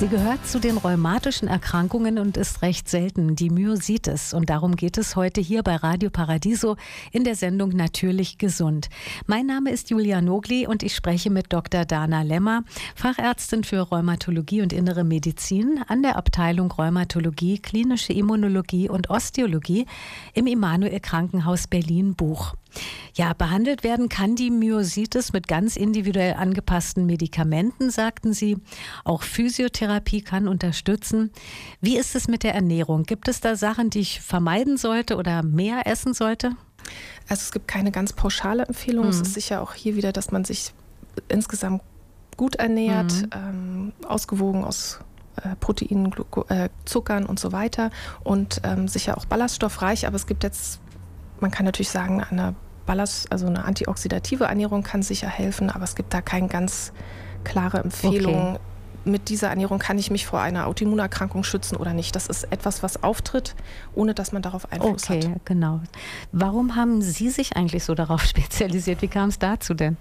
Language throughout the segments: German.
Sie gehört zu den rheumatischen Erkrankungen und ist recht selten, die Myositis. Und darum geht es heute hier bei Radio Paradiso in der Sendung Natürlich gesund. Mein Name ist Julia Nogli und ich spreche mit Dr. Dana Lemmer, Fachärztin für Rheumatologie und Innere Medizin an der Abteilung Rheumatologie, Klinische Immunologie und Osteologie im Immanuel Krankenhaus Berlin-Buch. Ja, behandelt werden kann die Myositis mit ganz individuell angepassten Medikamenten, sagten Sie. Auch Physiotherapie kann unterstützen. Wie ist es mit der Ernährung? Gibt es da Sachen, die ich vermeiden sollte oder mehr essen sollte? Also es gibt keine ganz pauschale Empfehlung. Es ist sicher auch hier wieder, dass man sich insgesamt gut ernährt, ausgewogen aus Proteinen, Zuckern und so weiter und sicher auch ballaststoffreich. Aber es gibt jetzt, man kann natürlich sagen, eine antioxidative Ernährung kann sicher helfen, aber es gibt da keine ganz klare Empfehlung. Okay. Mit dieser Ernährung kann ich mich vor einer Autoimmunerkrankung schützen oder nicht. Das ist etwas, was auftritt, ohne dass man darauf Einfluss hat. Okay, genau. Warum haben Sie sich eigentlich so darauf spezialisiert? Wie kam es dazu denn?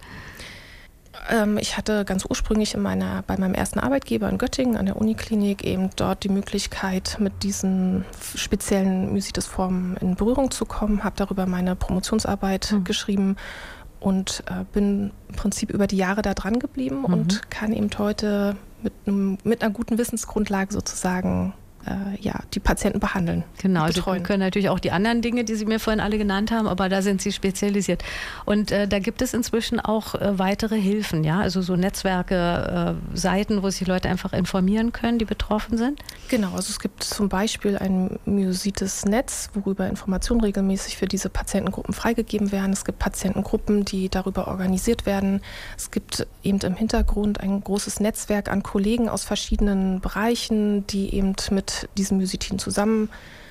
Ich hatte ganz ursprünglich bei meinem ersten Arbeitgeber in Göttingen an der Uniklinik eben dort die Möglichkeit, mit diesen speziellen Myositis-Formen in Berührung zu kommen, habe darüber meine Promotionsarbeit geschrieben und bin im Prinzip über die Jahre da dran geblieben und kann eben heute mit einer guten Wissensgrundlage sozusagen die Patienten behandeln. Genau, Sie können natürlich auch die anderen Dinge, die Sie mir vorhin alle genannt haben, aber da sind Sie spezialisiert. Und da gibt es inzwischen auch weitere Hilfen, ja, also so Netzwerke, Seiten, wo sich Leute einfach informieren können, die betroffen sind? Genau, also es gibt zum Beispiel ein Myositis-Netz, worüber Informationen regelmäßig für diese Patientengruppen freigegeben werden. Es gibt Patientengruppen, die darüber organisiert werden. Es gibt eben im Hintergrund ein großes Netzwerk an Kollegen aus verschiedenen Bereichen, die eben mit diesen Myositiden zusammen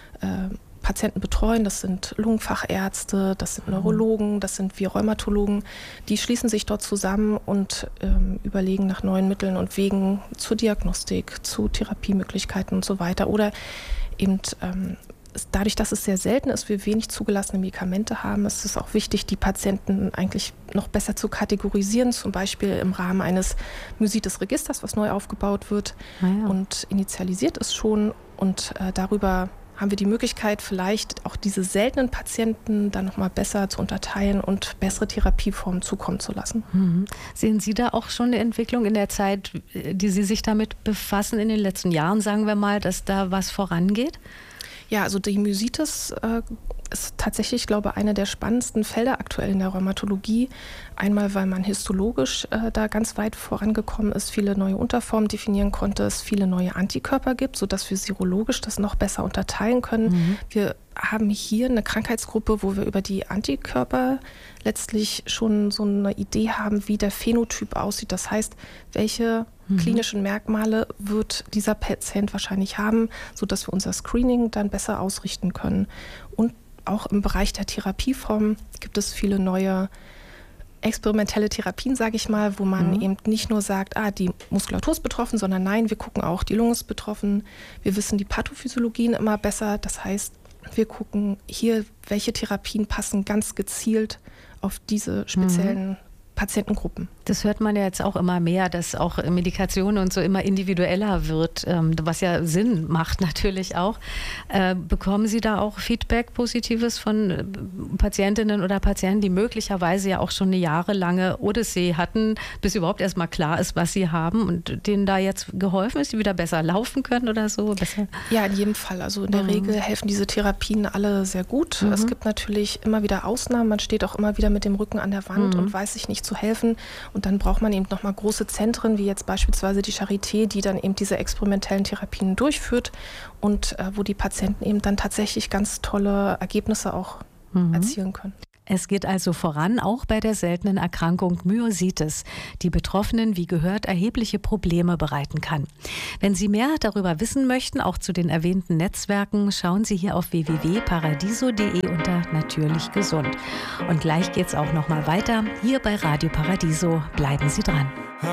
Patienten betreuen. Das sind Lungenfachärzte, das sind Neurologen, das sind wir Rheumatologen. Die schließen sich dort zusammen und überlegen nach neuen Mitteln und Wegen zur Diagnostik, zu Therapiemöglichkeiten und so weiter. Oder eben dadurch, dass es sehr selten ist, wir wenig zugelassene Medikamente haben, ist es auch wichtig, die Patienten eigentlich noch besser zu kategorisieren, zum Beispiel im Rahmen eines Myositis-Registers, was neu aufgebaut wird und initialisiert ist schon. Und darüber haben wir die Möglichkeit, vielleicht auch diese seltenen Patienten dann nochmal besser zu unterteilen und bessere Therapieformen zukommen zu lassen. Sehen Sie da auch schon eine Entwicklung in der Zeit, die Sie sich damit befassen, in den letzten Jahren, sagen wir mal, dass da was vorangeht? Ja, also die Myositis ist tatsächlich, glaube ich, eine der spannendsten Felder aktuell in der Rheumatologie. Einmal, weil man histologisch da ganz weit vorangekommen ist, viele neue Unterformen definieren konnte, es viele neue Antikörper gibt, sodass wir serologisch das noch besser unterteilen können. Wir haben hier eine Krankheitsgruppe, wo wir über die Antikörper letztlich schon so eine Idee haben, wie der Phänotyp aussieht. Das heißt, welche klinischen Merkmale wird dieser Patient wahrscheinlich haben, sodass wir unser Screening dann besser ausrichten können. Und auch im Bereich der Therapieformen gibt es viele neue experimentelle Therapien, sage ich mal, wo man eben nicht nur sagt, die Muskulatur ist betroffen, sondern nein, wir gucken auch, die Lunge ist betroffen. Wir wissen die Pathophysiologien immer besser. Das heißt, wir gucken hier, welche Therapien passen ganz gezielt auf diese speziellen Patientengruppen. Das hört man ja jetzt auch immer mehr, dass auch Medikation und so immer individueller wird, was ja Sinn macht natürlich auch. Bekommen Sie da auch Feedback, Positives von Patientinnen oder Patienten, die möglicherweise ja auch schon eine jahrelange Odyssee hatten, bis überhaupt erstmal klar ist, was sie haben und denen da jetzt geholfen ist, die wieder besser laufen können oder so? Besser? Ja, in jedem Fall. Also in der Regel helfen diese Therapien alle sehr gut. Es gibt natürlich immer wieder Ausnahmen. Man steht auch immer wieder mit dem Rücken an der Wand und weiß sich nicht zu helfen. Und dann braucht man eben nochmal große Zentren, wie jetzt beispielsweise die Charité, die dann eben diese experimentellen Therapien durchführt und wo die Patienten eben dann tatsächlich ganz tolle Ergebnisse auch erzielen können. Es geht also voran, auch bei der seltenen Erkrankung Myositis, die Betroffenen, wie gehört, erhebliche Probleme bereiten kann. Wenn Sie mehr darüber wissen möchten, auch zu den erwähnten Netzwerken, schauen Sie hier auf www.paradiso.de unter Natürlich gesund. Und gleich geht's auch noch mal weiter. Hier bei Radio Paradiso. Bleiben Sie dran.